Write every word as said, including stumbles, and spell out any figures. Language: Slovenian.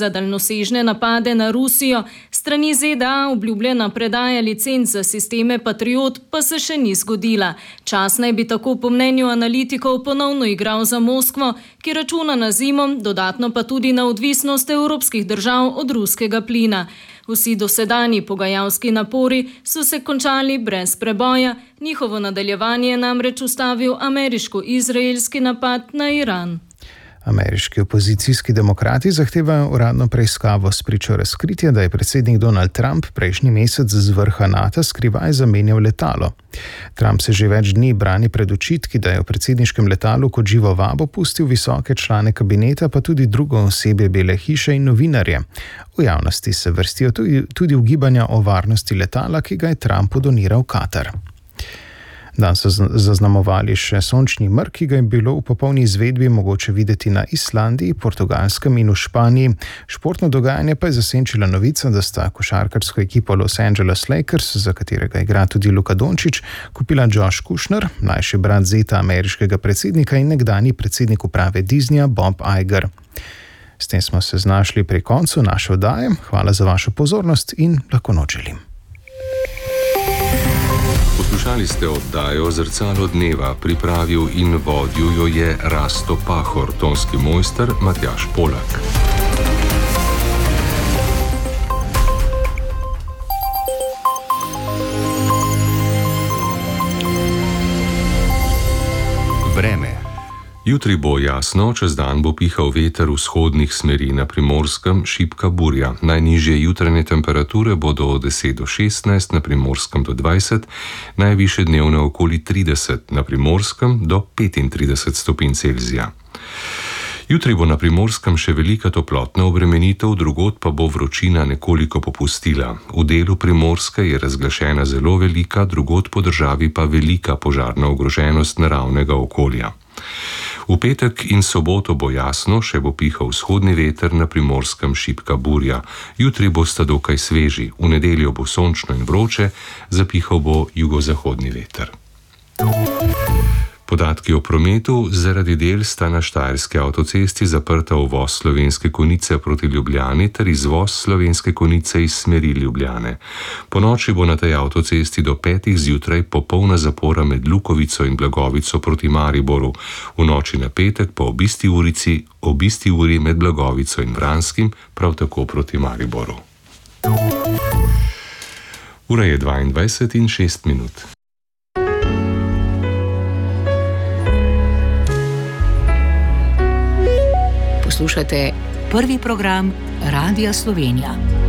za daljnosežne napade na Rusijo, strani Z D A obljubljena predaja licenc za sisteme Patriot pa se še ni zgodila. Čas naj bi tako po mnenju analitikov ponovno igral za Moskvo, ki računa na zimo, dodatno pa tudi na odvisnost evropskih držav od ruskega plina. Vsi dosedanji pogajalski napori so se končali brez preboja, njihovo nadaljevanje je namreč ustavil ameriško-izraelski napad na Iran. Ameriški opozicijski demokrati zahtevajo uradno preiskavo spričo razkritja, da je predsednik Donald Trump prejšnji mesec z vrha NATO skrivaj zamenjal letalo. Trump se že več dni brani pred očitki, da je v predsedniškem letalu kot živo vabo pustil visoke člane kabineta, pa tudi drugo osebje Bele hiše in novinarje. V javnosti se vrstijo tudi, tudi ugibanja o varnosti letala, ki ga je Trumpu doniral Katar. Dan so zaznamovali še sončni mrk, ki ga je bilo v popolni izvedbi mogoče videti na Islandiji, Portugalskem in v Španiji. Športno dogajanje pa je zasenčila novica, da sta košarkarsko ekipo Los Angeles Lakers, za katerega igra tudi Luka Dončić, kupila Josh Kushner, mlajši brat zeta ameriškega predsednika in nekdanji predsednik uprave Disneyja Bob Iger. S tem smo se znašli pri koncu naše oddaje. Hvala za vašo pozornost in lahko noč želim. Poslušali ste oddajo Zrcalo dneva, pripravil in vodil jo je Rasto Pahor, tonski mojster Matjaž Polak. Vreme. Jutri bo jasno, čez dan bo pihal veter vzhodnih smeri, na Primorskem šibka burja. Najnižje jutranje temperature bodo od deset do šestnajst, na Primorskem do dvajset, najvišje dnevne okoli trideset, na Primorskem do petintrideset stopinj Celzija. Jutri bo na Primorskem še velika toplotna obremenitev, drugod pa bo vročina nekoliko popustila. V delu Primorske je razglašena zelo velika, drugod po državi pa velika požarna ogroženost naravnega okolja. V petek in soboto bo jasno, še bo pihal vzhodni veter, na Primorskem šibka burja. Jutri bosta dokaj sveži, v nedeljo bo sončno in vroče, zapihal bo jugozahodni veter. Podatki o prometu. Zaradi del sta na Štajerski avtocesti zaprta uvoz Slovenske Konjice proti Ljubljani ter izvoz Slovenske Konjice iz smeri Ljubljane. Ponoči bo na tej avtocesti do petih zjutraj popolna zapora med Lukovico in Blagovico proti Mariboru. V noči na petek pa ob isti urici, ob isti uri med Blagovico in Vranskim, prav tako proti Mariboru. Ura je dvaindvajset in šest minut. Poslušate prvi program Radia Slovenija.